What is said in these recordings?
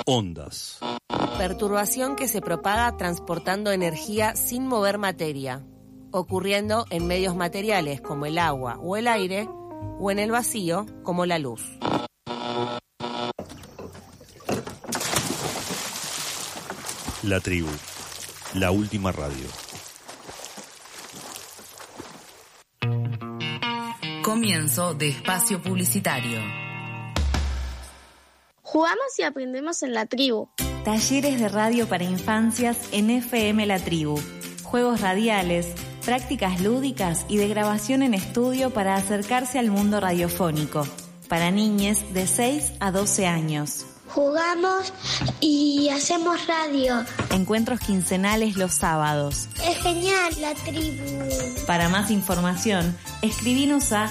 Ondas. Perturbación que se propaga transportando energía sin mover materia, ocurriendo en medios materiales como el agua o el aire, o en el vacío como la luz. La tribu, la última radio. Comienzo de espacio publicitario. Jugamos y aprendemos en la tribu. Talleres de radio para infancias en FM La Tribu. Juegos radiales, prácticas lúdicas y de grabación en estudio para acercarse al mundo radiofónico. Para niñes de 6 a 12 años. Jugamos y hacemos radio. Encuentros quincenales los sábados. Es genial la tribu. Para más información, escribinos a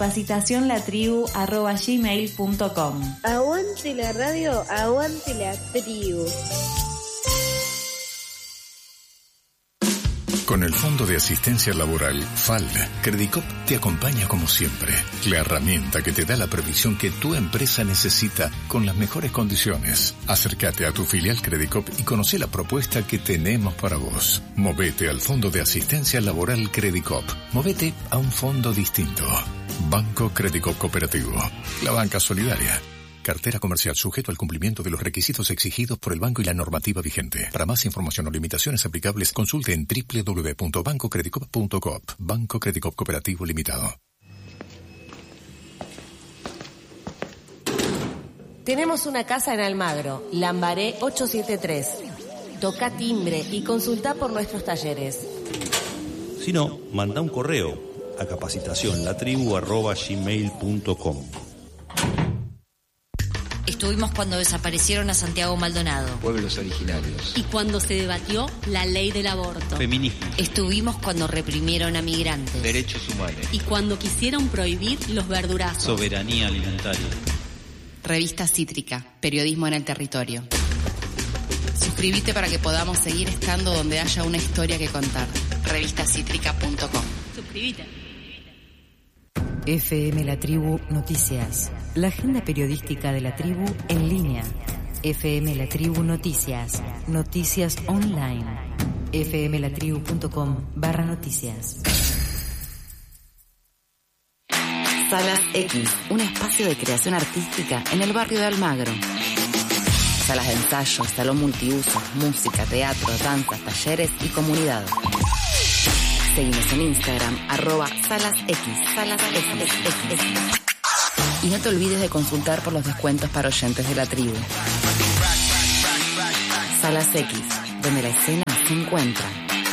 capacitacionlatribu@gmail.com. Aguante la radio, aguante la tribu. Con el Fondo de Asistencia Laboral, FAL, Credicop te acompaña como siempre. La herramienta que te da la previsión que tu empresa necesita con las mejores condiciones. Acércate a tu filial Credicop y conoce la propuesta que tenemos para vos. Movete al Fondo de Asistencia Laboral Credicop. Movete a un fondo distinto. Banco Credicop Cooperativo. La banca solidaria. Cartera comercial sujeto al cumplimiento de los requisitos exigidos por el banco y la normativa vigente. Para más información o limitaciones aplicables, consulte en www.bancocredicop.coop. Banco Credicop Cooperativo Limitado. Tenemos una casa en Almagro, Lambaré 873. Toca timbre y consulta por nuestros talleres. Si no, manda un correo a capacitacionlatribu@gmail.com. Estuvimos cuando desaparecieron a Santiago Maldonado. Pueblos originarios. Y cuando se debatió la ley del aborto. Feminismo. Estuvimos cuando reprimieron a migrantes. Derechos humanos. Y cuando quisieron prohibir los verdurazos. Soberanía alimentaria. Revista Cítrica, periodismo en el territorio. Suscríbete para que podamos seguir estando donde haya una historia que contar. Revistacítrica.com. Suscríbete. FM La Tribu Noticias. La agenda periodística de la tribu en línea. FM La Tribu Noticias. Noticias online. fmlatribu.com/noticias. Salas X, un espacio de creación artística en el barrio de Almagro. Salas de ensayo, salón multiuso, música, teatro, danzas, talleres y comunidad. Seguimos en Instagram, @SalasX. Y no te olvides de consultar por los descuentos para oyentes de la tribu. Salas X, donde la escena se encuentra.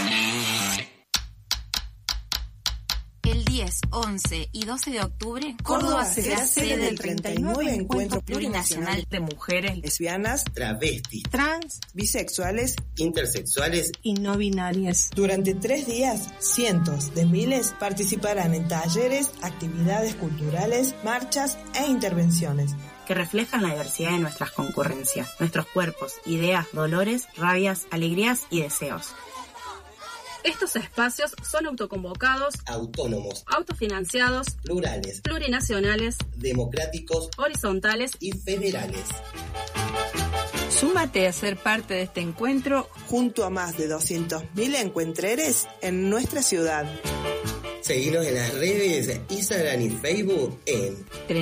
El 10, 11 y 12 de octubre, Córdoba será sede del 39 Encuentro Plurinacional de Mujeres Lesbianas, Travestis, Trans, Bisexuales, Intersexuales y No binarias. Durante 3 días, cientos de miles participarán en talleres, actividades culturales, marchas e intervenciones que reflejan la diversidad de nuestras concurrencias, nuestros cuerpos, ideas, dolores, rabias, alegrías y deseos. Estos espacios son autoconvocados, autónomos, autofinanciados, plurales, plurinacionales, democráticos, horizontales y federales. Súmate a ser parte de este encuentro junto a más de 200.000 encuentreres en nuestra ciudad. Seguinos en las redes Instagram y Facebook en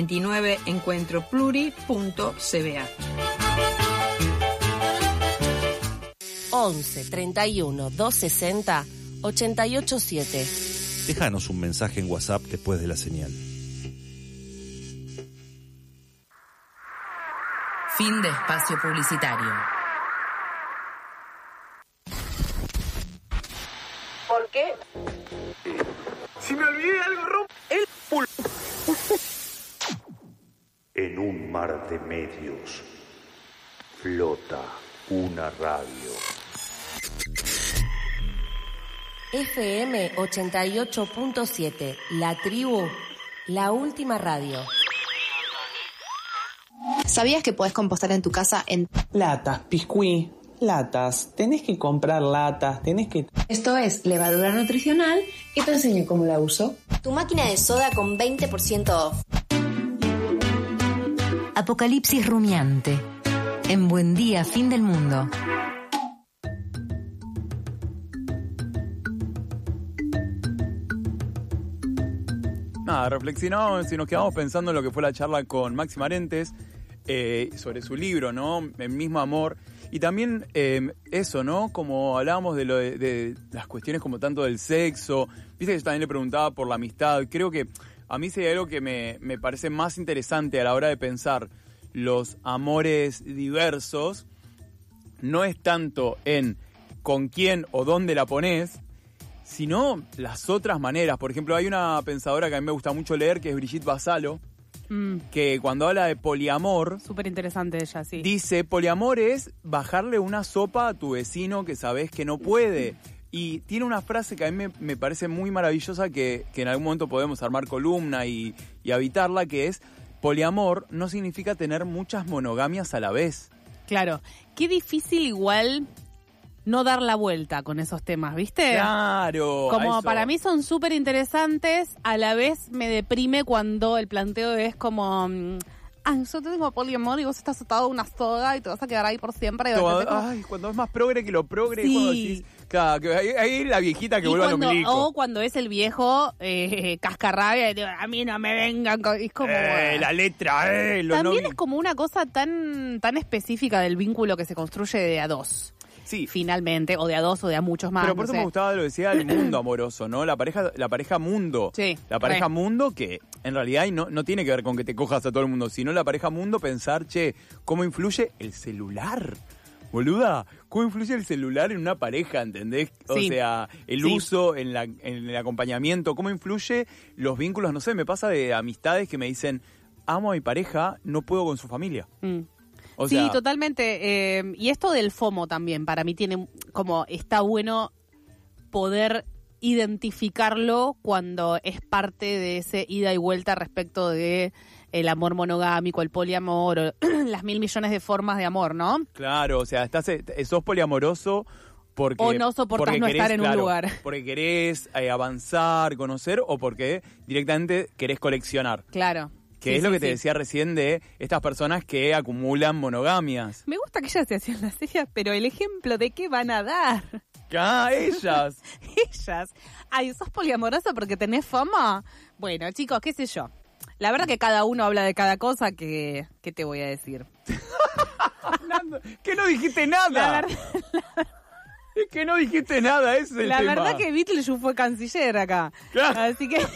39encuentropluri.cba. 11 31 260 887. Déjanos un mensaje en WhatsApp después de la señal. Fin de espacio publicitario. ¿Por qué? Si me olvidé algo, el pulpo. En un mar de medios flota una radio. FM 88.7, La Tribu, la última radio. ¿Sabías que podés compostar en tu casa en latas, piscuí, latas? Tenés que comprar latas, tenés que... Esto es levadura nutricional y te enseño cómo la uso. Tu máquina de soda con 20% off. Apocalipsis rumiante. en Buen Día, Fin del Mundo. Nada, reflexionamos y nos quedamos pensando en lo que fue la charla con Maxi Marentes sobre su libro, ¿no? El mismo amor. Y también eso, ¿no? Como hablábamos de las cuestiones como tanto del sexo. Viste que yo también le preguntaba por la amistad. Creo que a mí sería algo que me parece más interesante a la hora de pensar los amores diversos. No es tanto en con quién o dónde la ponés, sino las otras maneras. Por ejemplo, hay una pensadora que a mí me gusta mucho leer, que es Brigitte Bardot, que cuando habla de poliamor... Súper interesante ella, sí. Dice, poliamor es bajarle una sopa a tu vecino que sabés que no puede. Y tiene una frase que a mí me parece muy maravillosa, que en algún momento podemos armar columna y habitarla, que es, poliamor no significa tener muchas monogamias a la vez. Claro, qué difícil igual... no dar la vuelta con esos temas, ¿viste? Claro. Como para mí son súper interesantes, a la vez me deprime cuando el planteo es como... yo tengo poliamor y vos estás atado a una soga y te vas a quedar ahí por siempre. Cuando es más progre que lo progre, sí. Cuando decís, claro, que ahí la viejita que vuelve a lo milico. O cuando es el viejo cascarrabia y digo, a mí no me vengan con... Es como... la letra, También es como una cosa tan específica del vínculo que se construye de a dos. Sí. Finalmente, o de a dos o de a muchos más. Pero por eso me gustaba lo que decía el mundo amoroso, ¿no? La pareja mundo. Sí. La pareja mundo que en realidad no tiene que ver con que te cojas a todo el mundo, sino la pareja mundo pensar, ¿cómo influye el celular? Boluda, ¿cómo influye el celular en una pareja, entendés? O sea, el uso en el acompañamiento, ¿cómo influye los vínculos? No sé, me pasa de amistades que me dicen, amo a mi pareja, no puedo con su familia. Sí, totalmente. Y esto del FOMO también, para mí está bueno poder identificarlo cuando es parte de ese ida y vuelta respecto de el amor monogámico, el poliamor, o las 1.000 millones de formas de amor, ¿no? Claro, o sea, sos poliamoroso porque... O no soportás no estar en un lugar. Porque querés avanzar, conocer, o porque directamente querés coleccionar. Claro. Que es lo que te decía recién de estas personas que acumulan monogamias. Me gusta que ellas se hacían las cejas, pero el ejemplo de qué van a dar. Ellas. Ellas. Ay, ¿sos poliamorosa porque tenés fama? Bueno, chicos, qué sé yo. La verdad que cada uno habla de cada cosa que te voy a decir. Que no dijiste nada. Es que no dijiste nada, ese es el tema. La verdad que Beetlejuice fue canciller acá. Claro. Así que...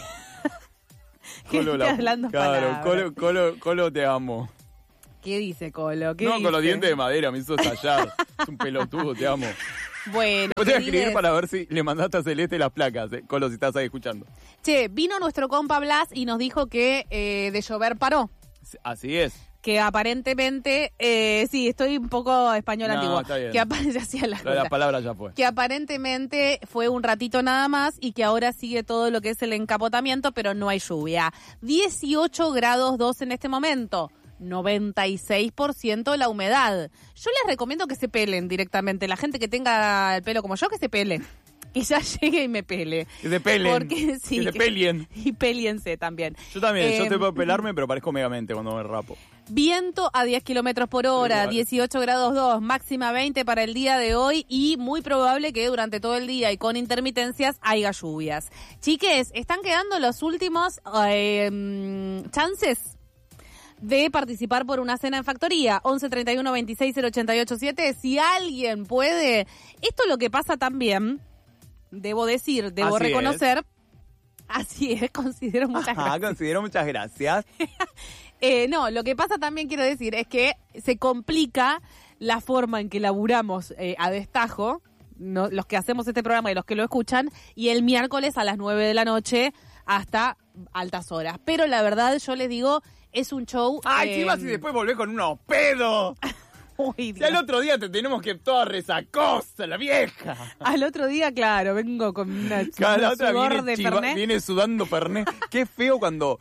Colo, te amo. ¿Qué dice Colo? Con los dientes de madera me hizo estallar. Es un pelotudo, te amo. Bueno. Te voy a escribir para ver si le mandaste a Celeste las placas, Colo, si estás ahí escuchando. Vino nuestro compa Blas y nos dijo que de llover paró. Así es. Que aparentemente, sí, estoy un poco español antiguo. Está bien. Que aparentemente la palabra ya fue. Que aparentemente fue un ratito nada más y que ahora sigue todo lo que es el encapotamiento, pero no hay lluvia. 18 grados 2 en este momento. 96% la humedad. Yo les recomiendo que se pelen directamente. La gente que tenga el pelo como yo, que se pele. Que ya llegue y me pele. Que se pelen. Porque, sí, que se pelien. Y péliense también. Yo también, yo te puedo pelarme, pero parezco Megamente cuando me rapo. Viento a 10 kilómetros por hora, 18 grados 2, máxima 20 para el día de hoy y muy probable que durante todo el día y con intermitencias haya lluvias. Chiques, están quedando los últimos chances de participar por una cena en Factoría. 11 31 26 088 7. Si alguien puede, esto es lo que pasa también, debo reconocer. Así es, considero muchas gracias. Considero muchas gracias. No, lo que pasa también, quiero decir, es que se complica la forma en que laburamos a destajo, ¿no? Los que hacemos este programa y los que lo escuchan, y el miércoles a las 9 de la noche hasta altas horas. Pero la verdad, yo les digo, es un show... si vas y después volvés con unos pedos. Uy, si al otro día te tenemos que toda resacosa, la vieja. Al otro día, claro, vengo con una sudor de Fernet. Viene sudando Fernet. Qué feo cuando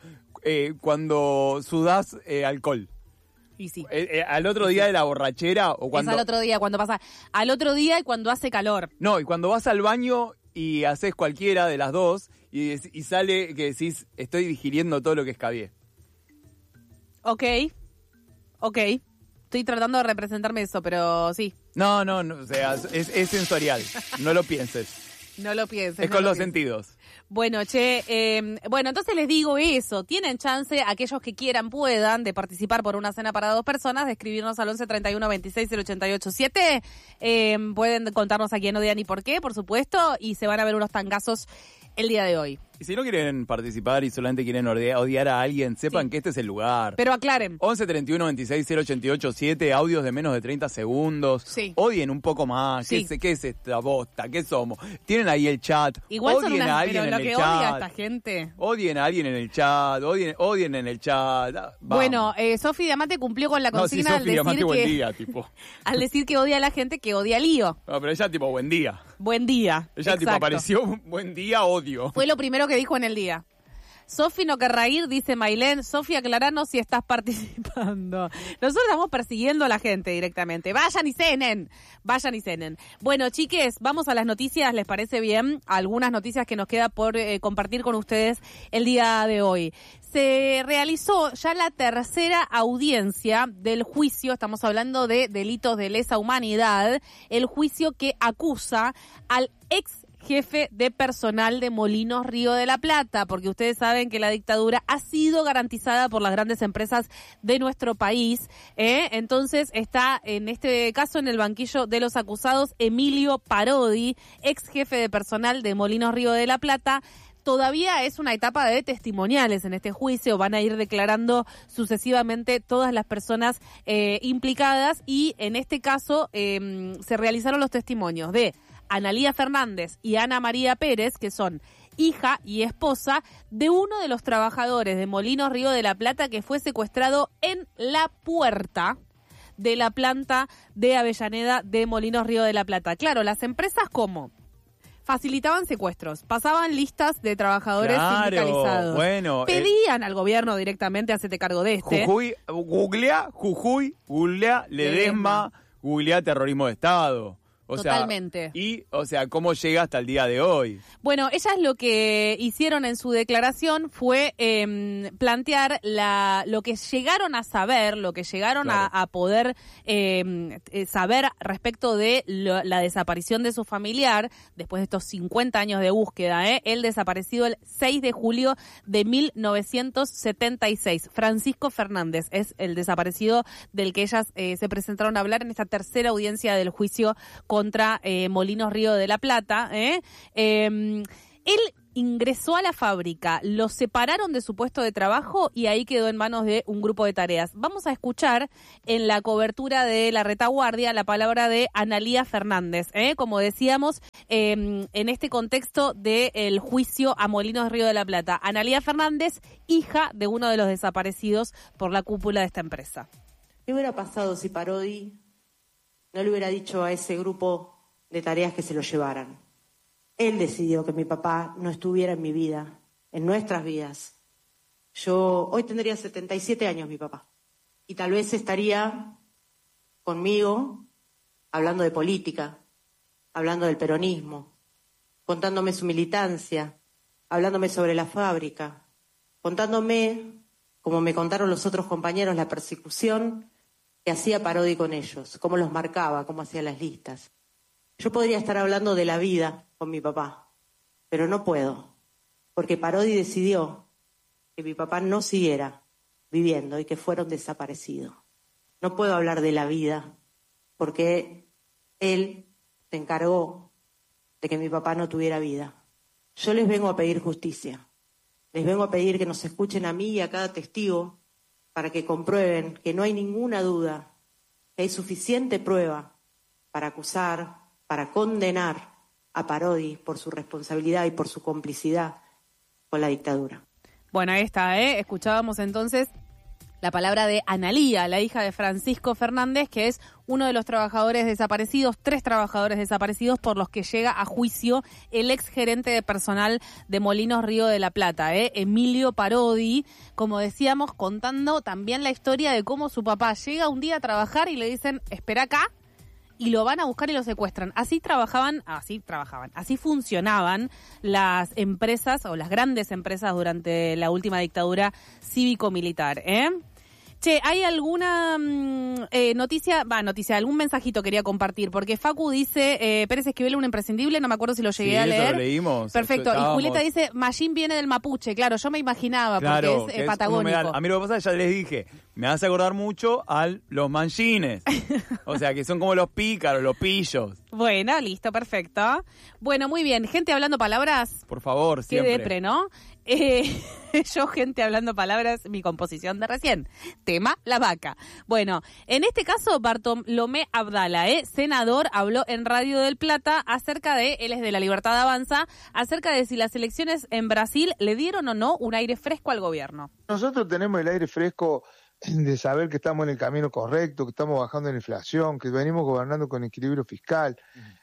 sudás alcohol. Y sí. Al otro día de la borrachera o cuando... Es al otro día, cuando pasa... Al otro día y cuando hace calor. No, y cuando vas al baño y haces cualquiera de las dos y sale que decís, estoy digiriendo todo lo que escabié. Ok. Estoy tratando de representarme eso, pero sí. No, o sea, es sensorial. No lo pienses. No lo pienses. Es con los sentidos. Bueno, entonces les digo eso. Tienen chance, aquellos que quieran, puedan, de participar por una cena para 2 personas, de escribirnos al 11 31 26 088 7. Pueden contarnos a quién odian y por qué, por supuesto, y se van a ver unos tangazos el día de hoy. Y si no quieren participar y solamente quieren odiar a alguien, sepan que este es el lugar. Pero aclaren. 11 31 26 088 7, audios de menos de 30 segundos. Sí. Odien un poco más. Sí. ¿Qué es esta bosta? ¿Qué somos? Tienen ahí el chat. Igual odien a alguien pero en lo el que chat. odia a esta gente. Odien a alguien en el chat. Odien en el chat. Vamos. Bueno, Sofi Diamante cumplió con la consigna Sofi Diamante, buen día, tipo. al decir que odia a la gente que odia a Lío. No, pero ella tipo, buen día. Buen día. Ella tipo apareció, buen día, odio. Fue lo primero que dijo en el día. Sofi no querrá ir, dice Mailén. Sofi, aclaranos si estás participando. Nosotros estamos persiguiendo a la gente directamente. Vayan y cenen. Bueno, chiques, vamos a las noticias, ¿les parece bien? Algunas noticias que nos queda por compartir con ustedes el día de hoy. Se realizó ya la tercera audiencia del juicio, estamos hablando de delitos de lesa humanidad, el juicio que acusa al ex jefe de personal de Molinos Río de la Plata, porque ustedes saben que la dictadura ha sido garantizada por las grandes empresas de nuestro país. Entonces está en este caso en el banquillo de los acusados Emilio Parodi, ex jefe de personal de Molinos Río de la Plata. Todavía es una etapa de testimoniales en este juicio, van a ir declarando sucesivamente todas las personas implicadas y en este caso se realizaron los testimonios de Analía Fernández y Ana María Pérez, que son hija y esposa de uno de los trabajadores de Molinos Río de la Plata que fue secuestrado en la puerta de la planta de Avellaneda de Molinos Río de la Plata. Claro, las empresas ¿cómo? Facilitaban secuestros, pasaban listas de trabajadores sindicalizados. Bueno, pedían al gobierno directamente hacete cargo de este. Jujuy, googlea Ledesma, googlea terrorismo de Estado. Totalmente. Y, ¿cómo llega hasta el día de hoy? Bueno, ellas lo que hicieron en su declaración fue plantear lo que llegaron a saber, lo que llegaron a poder saber respecto de la desaparición de su familiar, después de estos 50 años de búsqueda, él desaparecido el 6 de julio de 1976. Francisco Fernández es el desaparecido del que ellas se presentaron a hablar en esta tercera audiencia del juicio contra Molinos Río de la Plata. Él ingresó a la fábrica, lo separaron de su puesto de trabajo y ahí quedó en manos de un grupo de tareas. Vamos a escuchar en la cobertura de La Retaguardia la palabra de Analía Fernández, como decíamos, en este contexto del juicio a Molinos Río de la Plata. Analía Fernández, hija de uno de los desaparecidos por la cúpula de esta empresa. ¿Qué hubiera pasado si Parodi no le hubiera dicho a ese grupo de tareas que se lo llevaran? Él decidió que mi papá no estuviera en mi vida, en nuestras vidas. Hoy tendría 77 años mi papá, y tal vez estaría conmigo hablando de política, hablando del peronismo, contándome su militancia, hablándome sobre la fábrica, contándome, como me contaron los otros compañeros, la persecución que hacía Parodi con ellos, cómo los marcaba, cómo hacía las listas. Yo podría estar hablando de la vida con mi papá, pero no puedo, porque Parodi decidió que mi papá no siguiera viviendo y que fuera un desaparecido. No puedo hablar de la vida, porque él se encargó de que mi papá no tuviera vida. Yo les vengo a pedir justicia, les vengo a pedir que nos escuchen a mí y a cada testigo para que comprueben que no hay ninguna duda, que hay suficiente prueba para acusar, para condenar a Parodi por su responsabilidad y por su complicidad con la dictadura. Bueno, ahí está, escuchábamos entonces la palabra de Analía, la hija de Francisco Fernández, que es uno de los trabajadores desaparecidos, 3 trabajadores desaparecidos por los que llega a juicio el ex gerente de personal de Molinos Río de la Plata, Emilio Parodi, como decíamos, contando también la historia de cómo su papá llega un día a trabajar y le dicen, espera acá, y lo van a buscar y lo secuestran. Así funcionaban las empresas o las grandes empresas durante la última dictadura cívico-militar. Che, ¿hay alguna noticia, algún mensajito quería compartir? Porque Facu dice, Pérez Esquivel un imprescindible, no me acuerdo si lo llegué a leer. Eso lo leímos. Perfecto, y Julieta dice, Mallín viene del Mapuche, claro, yo me imaginaba, claro, porque es patagónico. A mí lo que pasa es que ya les dije, me hace acordar mucho a los manchines, o sea, que son como los pícaros, los pillos. Bueno, listo, perfecto. Bueno, muy bien, gente hablando palabras. Por favor, siempre. Qué depre, ¿no? Yo, gente hablando palabras, mi composición de recién. Tema, la vaca. Bueno, en este caso, Bartolomé Abdala, senador, habló en Radio del Plata acerca de, él es de La Libertad Avanza, acerca de si las elecciones en Brasil le dieron o no un aire fresco al gobierno. Nosotros tenemos el aire fresco de saber que estamos en el camino correcto, que estamos bajando la inflación, que venimos gobernando con equilibrio fiscal,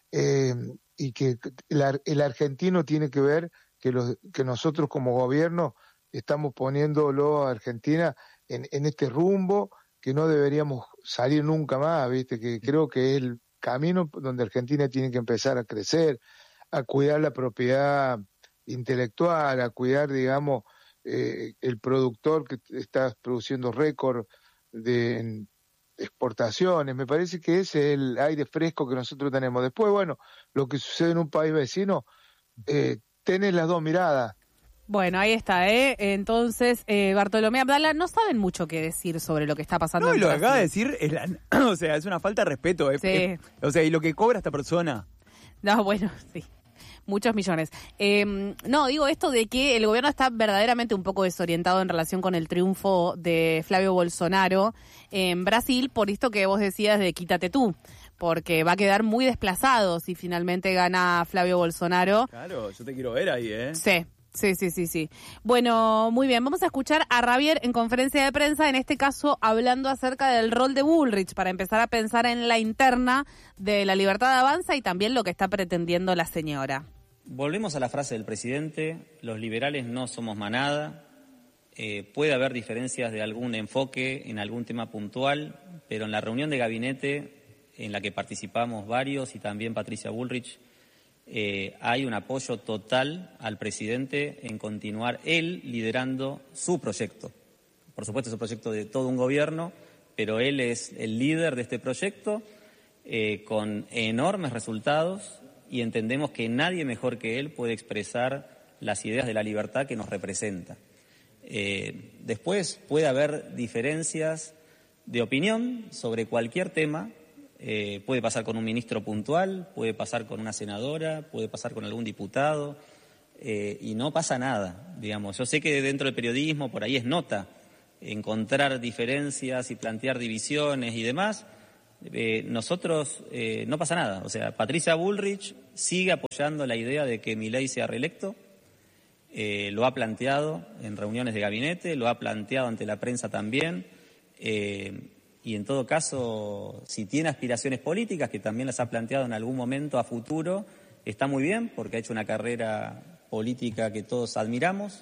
y que el argentino tiene que ver que nosotros como gobierno estamos poniéndolo a Argentina en este rumbo, que no deberíamos salir nunca más, ¿viste? Que creo que es el camino donde Argentina tiene que empezar a crecer, a cuidar la propiedad intelectual, a cuidar, digamos, el productor que está produciendo récord de exportaciones. Me parece que ese es el aire fresco que nosotros tenemos. Después, bueno, lo que sucede en un país vecino, tenés las dos miradas. Bueno, ahí está, Entonces, Bartolomé Abdala, no saben mucho qué decir sobre lo que está pasando. No, y en lo que Brasil. acaba de decir, o sea, es una falta de respeto. Sí. O sea, y lo que cobra esta persona. No, bueno, sí. Muchos millones. No, digo esto de que el gobierno está verdaderamente un poco desorientado en relación con el triunfo de Flavio Bolsonaro en Brasil, por esto que vos decías de quítate tú, porque va a quedar muy desplazado si finalmente gana Flavio Bolsonaro. Claro, yo te quiero ver ahí, Sí. Bueno, muy bien. Vamos a escuchar a Javier en conferencia de prensa, en este caso hablando acerca del rol de Bullrich, para empezar a pensar en la interna de La Libertad Avanza y también lo que está pretendiendo la señora. Volvemos a la frase del presidente, los liberales no somos manada, puede haber diferencias de algún enfoque en algún tema puntual, pero en la reunión de gabinete en la que participamos varios y también Patricia Bullrich, hay un apoyo total al presidente en continuar él liderando su proyecto. Por supuesto es un proyecto de todo un gobierno, pero él es el líder de este proyecto con enormes resultados y entendemos que nadie mejor que él puede expresar las ideas de la libertad que nos representa. Después puede haber diferencias de opinión sobre cualquier tema. Puede pasar con un ministro puntual, puede pasar con una senadora, puede pasar con algún diputado, y no pasa nada, digamos. Yo sé que dentro del periodismo por ahí es nota encontrar diferencias y plantear divisiones y demás. Nosotros no pasa nada. O sea, Patricia Bullrich sigue apoyando la idea de que Milei sea reelecto, lo ha planteado en reuniones de gabinete, lo ha planteado ante la prensa también. Y en todo caso, si tiene aspiraciones políticas, que también las ha planteado en algún momento a futuro, está muy bien, porque ha hecho una carrera política que todos admiramos,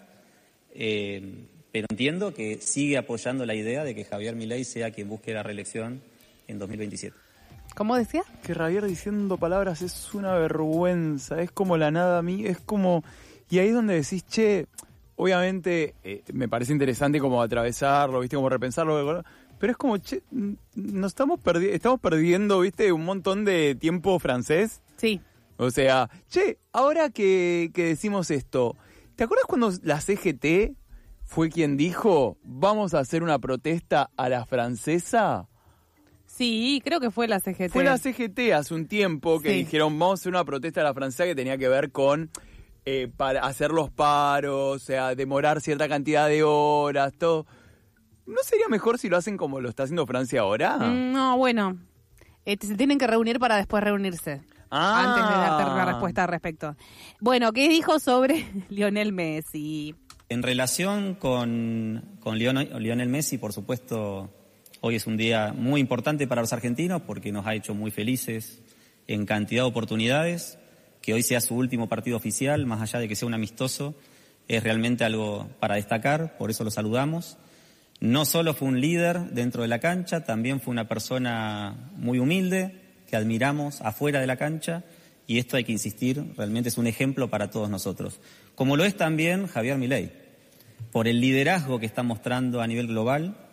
pero entiendo que sigue apoyando la idea de que Javier Milei sea quien busque la reelección en 2027. ¿Cómo decía? Que Javier diciendo palabras es una vergüenza, es como la nada a mí, es como... Y ahí es donde decís, che, obviamente me parece interesante como atravesarlo, ¿viste? Como repensarlo... Pero es como, che, nos estamos perdiendo, ¿viste? Un montón de tiempo francés. Sí. O sea, che, ahora que decimos esto, ¿te acuerdas cuando la CGT fue quien dijo, vamos a hacer una protesta a la francesa? Sí, creo que fue la CGT. Fue la CGT hace un tiempo que dijeron, vamos a hacer una protesta a la francesa que tenía que ver con para hacer los paros, o sea, demorar cierta cantidad de horas, todo... ¿No sería mejor si lo hacen como lo está haciendo Francia ahora? No, bueno. Se tienen que reunir para después reunirse. Antes de darte una respuesta al respecto. Bueno, ¿qué dijo sobre Lionel Messi? En relación con Lionel Messi, por supuesto, hoy es un día muy importante para los argentinos porque nos ha hecho muy felices en cantidad de oportunidades. Que hoy sea su último partido oficial, más allá de que sea un amistoso, es realmente algo para destacar, por eso lo saludamos. No solo fue un líder dentro de la cancha, también fue una persona muy humilde, que admiramos afuera de la cancha, y esto hay que insistir, realmente es un ejemplo para todos nosotros. Como lo es también Javier Milei, por el liderazgo que está mostrando a nivel global,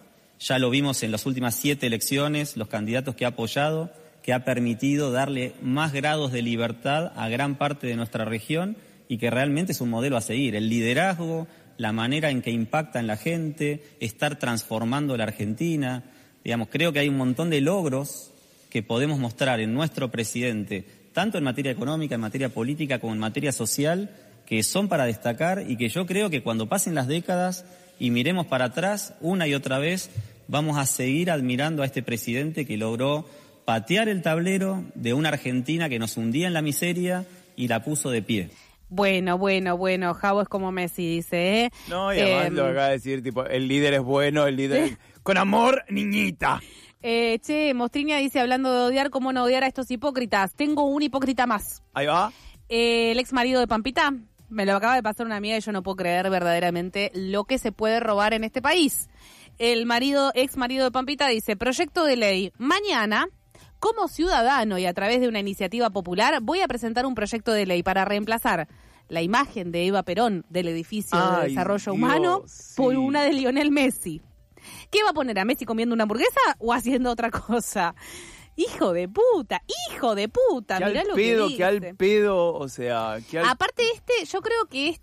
Ya lo vimos en las últimas 7 elecciones, los candidatos que ha apoyado, que ha permitido darle más grados de libertad a gran parte de nuestra región y que realmente es un modelo a seguir. El liderazgo, la manera en que impacta en la gente, estar transformando la Argentina. Digamos, creo que hay un montón de logros que podemos mostrar en nuestro presidente, tanto en materia económica, en materia política, como en materia social, que son para destacar y que yo creo que cuando pasen las décadas y miremos para atrás una y otra vez, vamos a seguir admirando a este presidente que logró patear el tablero de una Argentina que nos hundía en la miseria y la puso de pie. Bueno, Javo es como Messi, dice, ¿eh? No, y además lo acaba de decir, tipo, el líder es bueno, el líder... Con amor, niñita. Mostriña dice, hablando de odiar, ¿cómo no odiar a estos hipócritas? Tengo un hipócrita más. Ahí va. El ex marido de Pampita, me lo acaba de pasar una amiga y yo no puedo creer verdaderamente lo que se puede robar en este país. El ex marido de Pampita dice, proyecto de ley, mañana, como ciudadano y a través de una iniciativa popular, voy a presentar un proyecto de ley para reemplazar la imagen de Eva Perón del edificio de desarrollo humano por una de Lionel Messi. ¿Qué va a poner a Messi comiendo una hamburguesa o haciendo otra cosa? Hijo de puta, mirá lo que dice. Que al pedo, o sea... Aparte yo creo que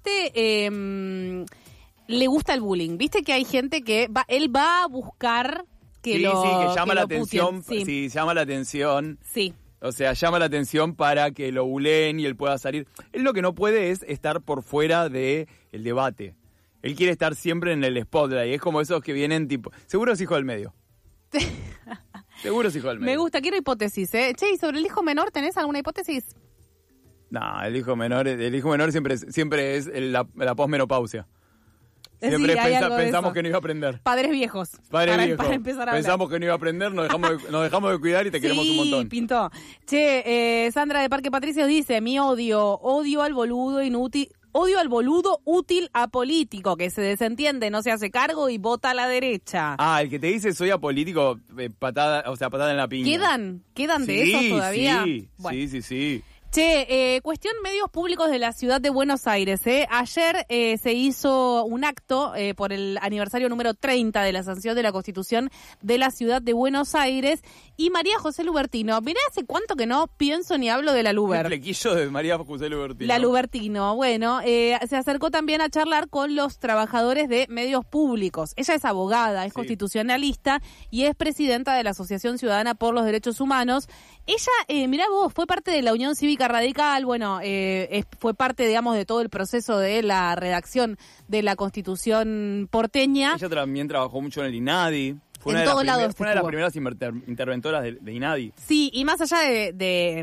le gusta el bullying. Viste que hay gente que él va a buscar que lo que llama la atención. Putien, sí, llama la atención. Sí. O sea, llama la atención para que lo buleen y él pueda salir. Él lo que no puede es estar por fuera del debate. Él quiere estar siempre en el spotlight. Es como esos que vienen tipo... Seguro es hijo del medio. Seguro es hijo del medio. Me gusta, quiero hipótesis, ¿eh? Che, ¿y sobre el hijo menor tenés alguna hipótesis? No, el hijo menor siempre es la posmenopausia. Siempre pensamos que no iba a aprender. Padres viejos. Para empezar a hablar. Pensamos que no iba a aprender, nos dejamos de cuidar y te queremos un montón. Sí, pintó. Che, Sandra de Parque Patricios dice, mi odio al boludo inútil... Odio al boludo útil apolítico, que se desentiende, no se hace cargo y vota a la derecha. Ah, el que te dice soy apolítico, patada en la piña. ¿Quedan de esos todavía? Sí, bueno. Sí. Che, cuestión medios públicos de la ciudad de Buenos Aires. Ayer se hizo un acto por el aniversario número 30 de la sanción de la Constitución de la ciudad de Buenos Aires. Y María José Lubertino, mirá hace cuánto que no pienso ni hablo de la Luber. El flequillo de María José Lubertino. La Lubertino, bueno, se acercó también a charlar con los trabajadores de medios públicos. Ella es abogada, es constitucionalista y es presidenta de la Asociación Ciudadana por los Derechos Humanos. Ella, mirá vos, fue parte de la Unión Cívica Radical, bueno, fue parte, digamos, de todo el proceso de la redacción de la Constitución porteña. Ella también trabajó mucho en el INADI. Fue una de las primeras interventoras de INADI. Sí, y más allá de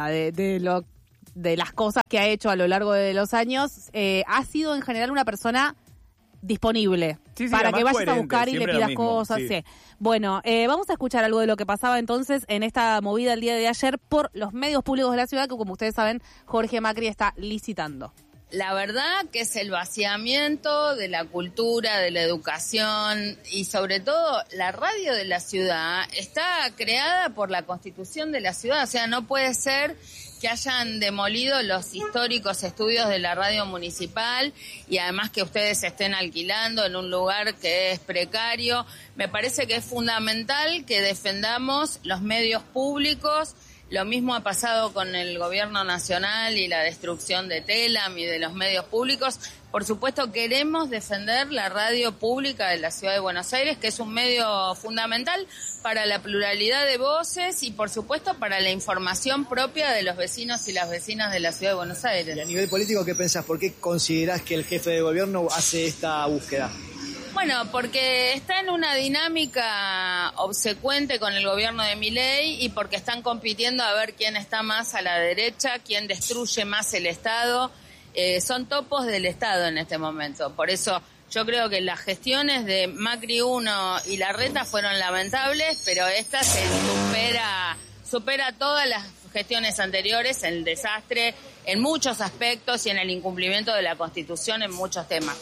las cosas que ha hecho a lo largo de los años, ha sido en general una persona disponible para que vayas a buscar y le pidas cosas. Sí. Bueno, vamos a escuchar algo de lo que pasaba entonces en esta movida el día de ayer por los medios públicos de la ciudad que, como ustedes saben, Jorge Macri está licitando. La verdad que es el vaciamiento de la cultura, de la educación y sobre todo la radio de la ciudad está creada por la Constitución de la ciudad. O sea, no puede ser que hayan demolido los históricos estudios de la radio municipal y además que ustedes estén alquilando en un lugar que es precario. Me parece que es fundamental que defendamos los medios públicos. Lo mismo ha pasado con el gobierno nacional y la destrucción de Telam y de los medios públicos. Por supuesto, queremos defender la radio pública de la Ciudad de Buenos Aires, que es un medio fundamental para la pluralidad de voces y, por supuesto, para la información propia de los vecinos y las vecinas de la Ciudad de Buenos Aires. Y a nivel político, ¿qué pensás? ¿Por qué considerás que el jefe de gobierno hace esta búsqueda? Bueno, porque está en una dinámica obsecuente con el gobierno de Milei y porque están compitiendo a ver quién está más a la derecha, quién destruye más el Estado. Son topos del Estado en este momento. Por eso yo creo que las gestiones de Macri 1 y Larreta fueron lamentables, pero esta se supera todas las gestiones anteriores, en el desastre en muchos aspectos y en el incumplimiento de la Constitución en muchos temas.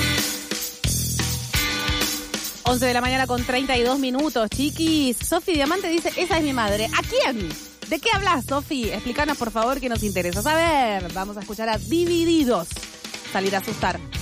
11 de la mañana con 32 minutos, chiquis. Sofi Diamante dice, esa es mi madre. ¿A quién? ¿De qué hablas, Sofi? Explícanos, por favor, que nos interesa saber. Vamos a escuchar a Divididos. Salir a asustar.